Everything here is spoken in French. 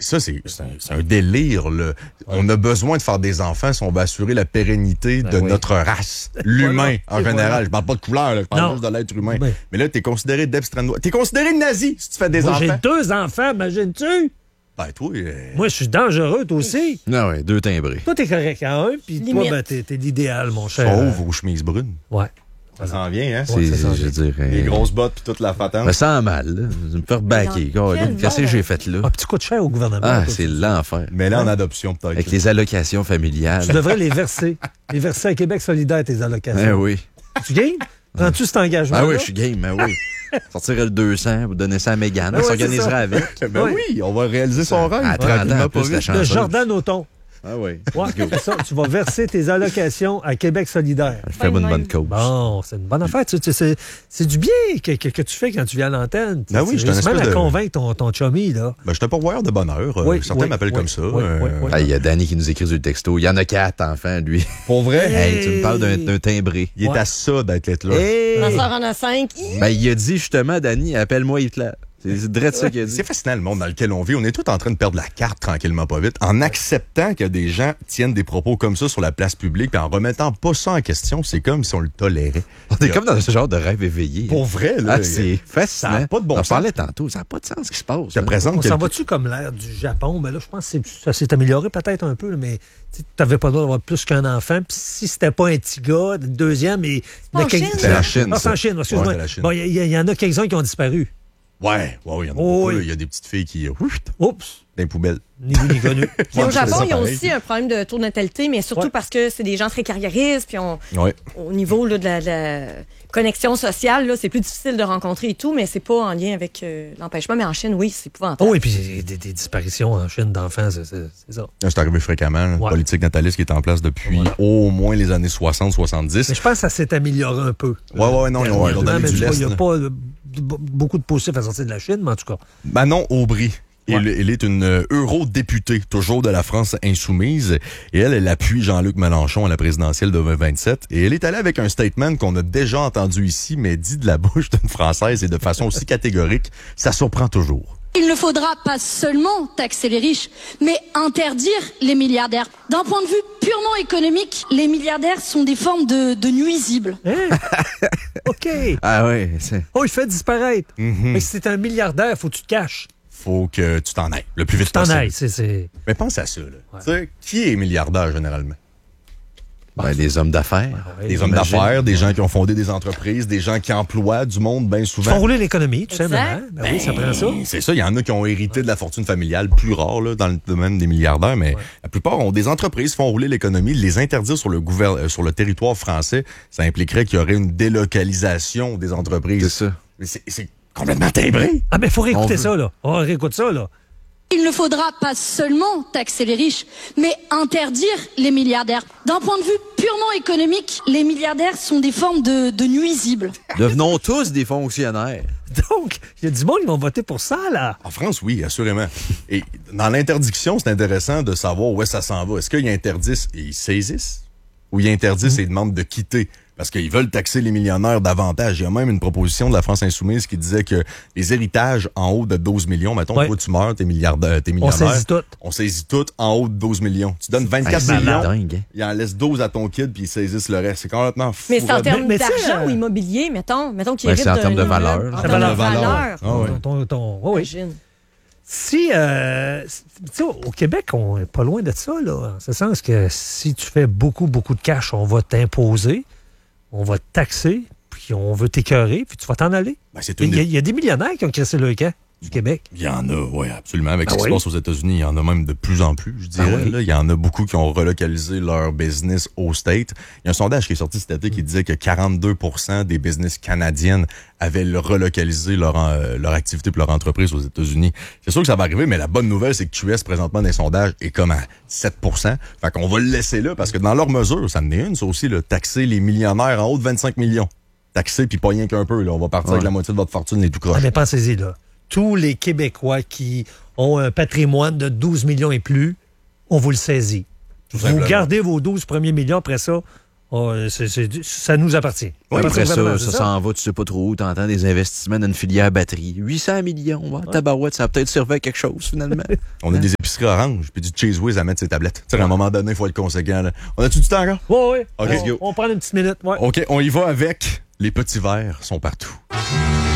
Ça, c'est un délire. Là. On a besoin de faire des enfants si on veut assurer la pérennité de notre race. L'humain, en général. Je parle pas de couleur, là, je parle juste de l'être humain. Ben. Mais là, t'es considéré d'extrême droite. T'es considéré nazi si tu fais des Moi, enfants. j'ai 2 enfants, imagines-tu? Ben, toi... Moi, je suis dangereux, toi aussi. Non, oui, 2 timbrés. Toi, t'es correct à un, puis toi, Limite. ben, t'es l'idéal, mon cher. Sauve aux chemises brunes. Ouais. Ça s'en vient, hein? Ouais, ça s'en je dirais. Les grosses bottes puis toute la patente. Me sens mal, là. Je me faire baquer. Qu'est-ce que j'ai fait là? Ah, puis tu coûtes cher au gouvernement. Ah, toi. c'est l'enfer. Mais là, en adoption, peut-être. Avec les allocations familiales. Tu devrais les verser. Les verser à Québec solidaire, tes allocations. Eh oui. Tu gagnes? Prends-tu cet engagement? Ah oui, je suis game, mais oui. Sortirait le 200, vous donnez ça à Mégane, Ah on ouais, s'organisera c'est ça. avec. Ben Ouais. oui, on va réaliser son rêve. À 30 ans, tranquillement, en plus, pas la vite. Le chanceuse. Jordan Auton. Ah oui. Ouais, c'est ça. Tu vas verser tes allocations à Québec solidaire. Je fais une bonne cause. Bon, c'est une bonne affaire. C'est du bien que tu fais quand tu viens à l'antenne. Ben oui, je suis un même espèce à de- convaincre ton chummy, là. Ben, je suis un pourvoyeur de bonheur. Oui, Certains oui, m'appellent oui, comme ça. oui, oui, oui. Ah, il y a Danny qui nous écrit sur le texto. Il y en a 4 enfants, lui. Pour vrai, Hey, tu me parles d'un timbré. il est Ouais. à ça d'être là. Hey! Ma soeur en a 5. Ben, il a dit justement, Danny, appelle-moi Hitler. C'est direct ça qu'il a dit. C'est fascinant le monde dans lequel on vit. On est tous en train de perdre la carte tranquillement, pas vite, en acceptant que des gens tiennent des propos comme ça sur la place publique, puis en remettant pas ça en question. C'est comme si on le tolérait. On est comme dans ce genre de rêve éveillé. Pour vrai, là. Ah, c'est fascinant. Ça a pas de bon On en sens. parlait tantôt. Ça n'a pas de sens ce qui se passe. Je te là. présente On s'en quelque- va-tu comme l'air du Japon? Ben là, je pense que ça s'est amélioré peut-être un peu, là, mais tu n'avais pas le droit d'avoir plus qu'un enfant. Puis si c'était pas un petit gars, le deuxième, et... En Chine? C'est la Chine, Ah, c'est ça. en Chine, excuse-moi. Ouais, c'est la Chine. Bon, il y en a quelques-uns qui ont disparu. Ouais, il y en a Oh, beaucoup. oui. là. Il y a des petites filles qui... Ouf, Oups, dans les poubelles. ni vu ni connu. Puis au Ouais, Japon, c'est ça, il y a pareil. aussi un problème de taux de natalité, mais surtout Ouais. parce que c'est des gens très carriéristes, puis Ouais. au niveau là, de la connexion sociale, là, c'est plus difficile de rencontrer et tout, mais c'est pas en lien avec l'empêchement. Mais en Chine, oui, c'est épouvantable. Oh, et puis il y a des disparitions en Chine d'enfants, c'est ça. Là, c'est arrivé fréquemment. Une Ouais. politique nataliste qui est en place depuis Voilà. au moins les années 60-70. Mais je pense que ça s'est amélioré un peu. Ouais, non, ils ont Dernièrement, donné mais du tu vois, lest, il n'y a là. pas beaucoup de positifs à sortir de la Chine, mais en tout cas. Manon Aubry. Ouais. Elle est une eurodéputée, toujours de la France insoumise. Et elle appuie Jean-Luc Mélenchon à la présidentielle de 2027. Et elle est allée avec un statement qu'on a déjà entendu ici, mais dit de la bouche d'une Française et de façon aussi catégorique. Ça surprend toujours. Il ne faudra pas seulement taxer les riches, mais interdire les milliardaires. D'un point de vue purement économique, les milliardaires sont des formes de nuisibles. Hein? OK. Ah oui, c'est... Oh, il fait disparaître. Mm-hmm. Mais si t'es un milliardaire, faut que tu te caches. Faut que tu t'en ailles le plus vite Tu t'en possible. ailles. C'est... Mais pense à ça, là. Tu sais, qui est milliardaire généralement? Ben, des hommes d'affaires. Des hommes J'imagine. d'affaires, des gens qui ont fondé des entreprises, des gens qui emploient du monde bien Ils souvent. font rouler l'économie, tout Exact. simplement. Ben oui, ça prend ça. C'est ça, il y en a qui ont hérité de la fortune familiale, plus rare là, dans le domaine des milliardaires, mais la plupart ont des entreprises, font rouler l'économie. Les interdire sur sur le territoire français, ça impliquerait qu'il y aurait une délocalisation des entreprises. C'est ça. Mais c'est complètement timbré. Ah, mais il faut réécouter On veut. ça, là. On réécoute ça, là. Il ne faudra pas seulement taxer les riches, mais interdire les milliardaires. D'un point de vue purement économique, les milliardaires sont des formes de nuisibles. Devenons tous des fonctionnaires. Donc, il y a du monde qui vont voter pour ça, là. En France, oui, assurément. Et dans l'interdiction, c'est intéressant de savoir où est-ce que ça s'en va. Est-ce qu'ils interdisent et ils saisissent? Ou ils interdisent et ils demandent de quitter? Parce qu'ils veulent taxer les millionnaires davantage. Il y a même une proposition de la France insoumise qui disait que les héritages en haut de 12 millions, mettons, Ouais. toi tu meurs, t'es millionnaire. On saisit tout. On saisit tout en haut de 12 millions. Tu donnes 24 C'est millions, dingue, hein? ils en laissent 12 à ton kid puis ils saisissent le reste. C'est complètement fou. Mais c'est en termes mais tu sais, d'argent ou immobilier, mettons qu'il Ouais, hérite c'est en d'un termes de immeuble. valeur. En La termes de valeur. valeur. Ah ouais. Oui. Imagine. Si, tu sais, au Québec, on est pas loin de ça, là. En ce sens que si tu fais beaucoup de cash, on va t'imposer, on va te taxer, puis on veut t'écœurer, puis tu vas t'en aller. Ben, c'est Il une y, a, des- il y a des millionnaires qui ont crissé le camp du Québec. Il y en a, oui, absolument. Avec ce qui oui? se passe aux États-Unis, il y en a même de plus en plus, je dirais. oui? Là. Il y en a beaucoup qui ont relocalisé leur business au State. Il y a un sondage qui est sorti cet été qui disait que 42% des business canadiennes avaient relocalisé leur activité pour leur entreprise aux États-Unis. C'est sûr que ça va arriver, mais la bonne nouvelle, c'est que QS, présentement, dans les sondages, est comme à 7%. Fait qu'on va le laisser là, parce que dans leur mesure, ça en est une, ça aussi, là, taxer les millionnaires en haut de 25 millions. Taxer, puis pas rien qu'un peu. Là. On va partir avec la moitié de votre fortune, les tout croches. Ah, mais pensez-y, là. Tous les Québécois qui ont un patrimoine de 12 millions et plus, on vous le saisit. Vous simplement. gardez vos 12 premiers millions, après ça, Ça nous appartient. Ouais, Après appartient au gouvernement, ça c'est s'en va, tu sais pas trop où, t'entends des investissements dans une filière batterie. 800 millions, tabarouette, ça a peut-être servi à quelque chose, finalement. On a des épiceries oranges puis du Cheese Whiz à mettre ses tablettes. Tu sais, à un moment donné, il faut être conséquent. Là. On a-tu du temps encore? Oui. OK. On prend une petite minute. Ouais. OK, on y va avec les petits verres sont partout.